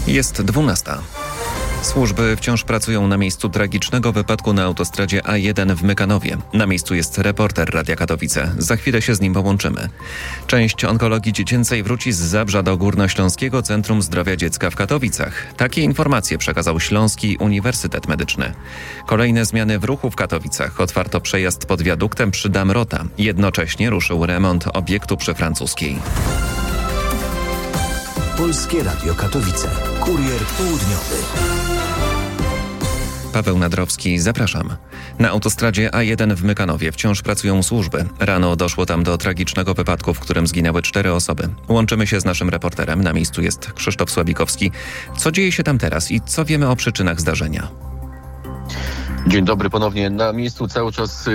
Jest 12. Służby wciąż pracują na miejscu tragicznego wypadku na autostradzie A1 w Mykanowie. Na miejscu jest reporter Radia Katowice. Za chwilę się z nim połączymy. Część onkologii dziecięcej wróci z Zabrza do Górnośląskiego Centrum Zdrowia Dziecka w Katowicach. Takie informacje przekazał Śląski Uniwersytet Medyczny. Kolejne zmiany w ruchu w Katowicach. Otwarto przejazd pod wiaduktem przy Damrota. Jednocześnie ruszył remont obiektu przy Francuskiej. Polskie Radio Katowice. Kurier południowy. Paweł Nadrowski, zapraszam. Na autostradzie A1 w Mykanowie wciąż pracują służby. Rano doszło tam do tragicznego wypadku, w którym zginęły 4 osoby. Łączymy się z naszym reporterem. Na miejscu jest Krzysztof Słabikowski. Co dzieje się tam teraz i co wiemy o przyczynach zdarzenia? Dzień dobry ponownie. Na miejscu cały czas